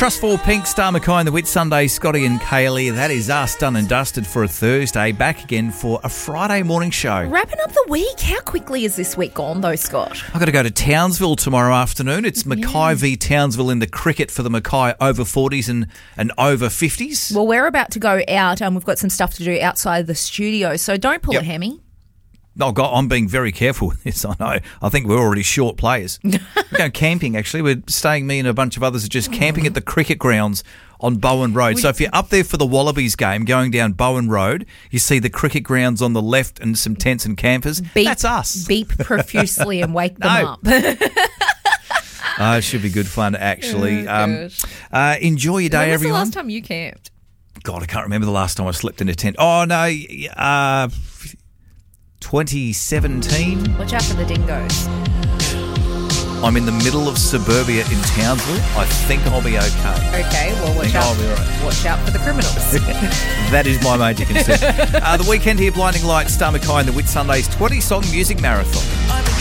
Trust 4 Pink, Star Mackay and the Whit Sunday, Scotty and Kaylee. That is us done and dusted for a Thursday. Back again for a Friday morning show. Wrapping up the week. How quickly is this week gone though, Scott? I've got to go to Townsville tomorrow afternoon. It's Mackay v Townsville in the cricket for the Mackay over 40s and over 50s. Well, we're about to go out and we've got some stuff to do outside the studio, so don't pull a hammy. Oh, God, I'm being very careful with this, I know. I think we're already short players. We're going camping, actually. We're staying, me and a bunch of others are just camping at the cricket grounds on Bowen Road. So if you're up there for the Wallabies game, going down Bowen Road, you see the cricket grounds on the left and some tents and campers. That's us. Beep profusely and wake them up. It should be good fun, actually. Enjoy your day, everyone. When was the last time you camped? God, I can't remember the last time I slept in a tent. Oh, no, 2017. Watch out for the dingoes. I'm in the middle of suburbia in Townsville. I think I'll be okay. Okay, well, watch out. I'll be all right. Watch out for the criminals. That is my major concern. The weekend here, Blinding Lights, Star Mackay and the Whit Sundays 20-song music marathon.